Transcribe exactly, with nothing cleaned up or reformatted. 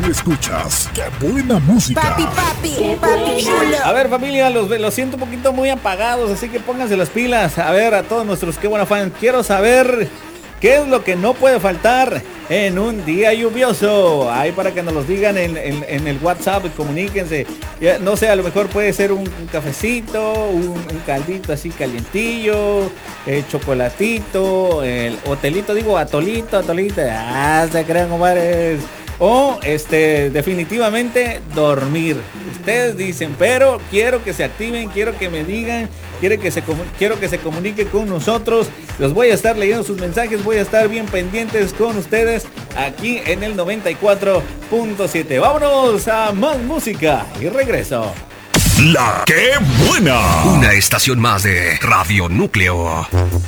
tú escuchas. ¡Qué buena música! Papi, papi, papi chulo. A ver, familia, los, los siento un poquito muy apagados, así que pónganse las pilas. A ver, a todos nuestros qué buena fans, quiero saber qué es lo que no puede faltar en un día lluvioso. Ahí para que nos los digan en, en, en el WhatsApp, comuníquense. Ya, no sé, a lo mejor puede ser un, un cafecito, un, un caldito así calientillo, el chocolatito, el hotelito, digo, atolito, atolito. Ah, se crean, compadres. O este, definitivamente dormir. Ustedes dicen, pero quiero que se activen, quiero que me digan, quiero que se, quiero que se comuniquen con nosotros. Los voy a estar leyendo sus mensajes, voy a estar bien pendientes con ustedes aquí en el noventa y cuatro punto siete. Vámonos a más música y regreso. La que buena. Una estación más de Radio Núcleo.